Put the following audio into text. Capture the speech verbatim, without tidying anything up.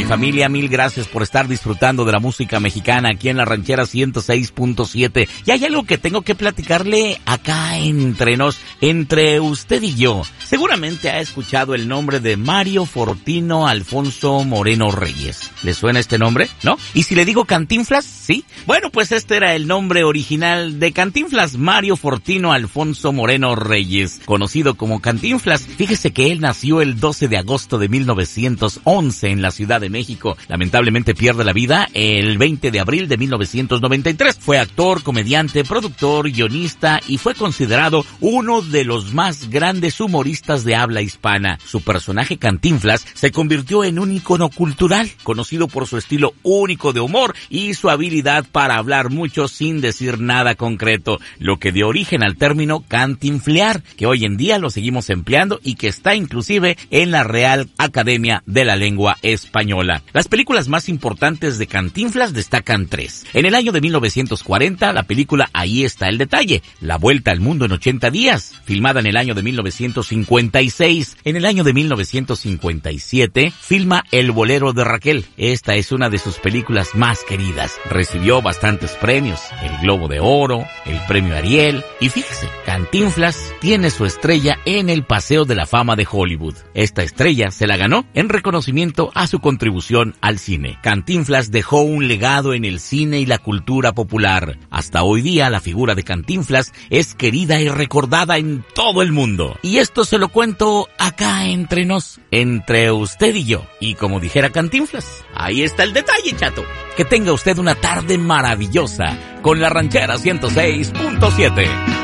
Mi familia, mil gracias por estar disfrutando de la música mexicana aquí en La Ranchera ciento seis punto siete. Y hay algo que tengo que platicarle acá entre nos, entre usted y yo. Seguramente ha escuchado el nombre de Mario Fortino Alfonso Moreno Reyes. ¿Le suena este nombre? ¿No? ¿Y si le digo Cantinflas? ¿Sí? Bueno, pues este era el nombre original de Cantinflas, Mario Fortino Alfonso Moreno Reyes, conocido como Cantinflas. Fíjese que él nació el doce de agosto de mil novecientos once en la Ciudad de México. Lamentablemente pierde la vida el veinte de abril de mil novecientos noventa y tres. Fue actor, comediante, productor, guionista y fue considerado uno de los más grandes humoristas de habla hispana. Su personaje Cantinflas se convirtió en un ícono cultural, conocido por su estilo único de humor y su habilidad para hablar mucho sin decir nada concreto, lo que dio origen al término cantinflear, que hoy en día lo seguimos empleando y que está inclusive en la Real Academia de la Lengua Española. Las películas más importantes de Cantinflas destacan tres. En el año de mil novecientos cuarenta, la película Ahí está el detalle, La vuelta al mundo en ochenta días, filmada en el año de mil novecientos cincuenta y seis. En el año de mil novecientos cincuenta y siete, filma El bolero de Raquel. Esta es una de sus películas más queridas. Recibió bastantes premios, el Globo de Oro, el Premio Ariel, y fíjese, Cantinflas tiene su estrella en el Paseo de la Fama de Hollywood. Esta estrella se la ganó en reconocimiento a su contribución al cine. Cantinflas dejó un legado en el cine y la cultura popular. Hasta hoy día la figura de Cantinflas es querida y recordada en todo el mundo. Y esto se lo cuento acá entre nos, entre usted y yo. Y como dijera Cantinflas, ahí está el detalle, chato. Que tenga usted una tarde maravillosa con La Ranchera ciento seis punto siete.